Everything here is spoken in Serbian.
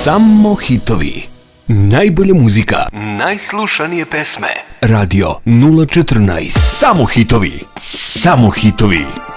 Samo hitovi. Najbolja muzika. Najslušanije pesme. Radio 014. Samo hitovi. Samo hitovi.